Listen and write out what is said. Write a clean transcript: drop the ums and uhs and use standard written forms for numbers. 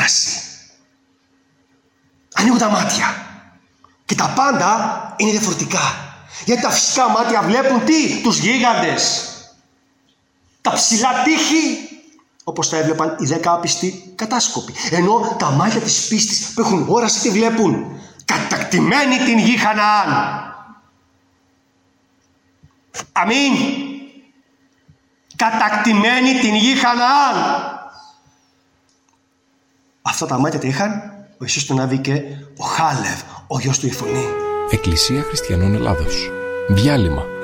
πέραση. Ανοίγουν τα μάτια. Και τα πάντα είναι διαφορετικά. Γιατί τα φυσικά μάτια βλέπουν τι? Τους γίγαντες. Τα ψηλά τείχη. Όπως τα έβλεπαν οι 10 άπιστοι κατάσκοποι. Ενώ τα μάτια της πίστης που έχουν όραση τι βλέπουν? Κατακτημένη την γη Χαναάν. Αμήν. Κατακτημένη την γη Χαναάν. Αυτά τα μάτια τα είχαν ο Ιησούς τον Άβη και ο Χάλευ, ο γιος του Ιφωνή. Εκκλησία Χριστιανών Ελλάδος. Διάλειμμα.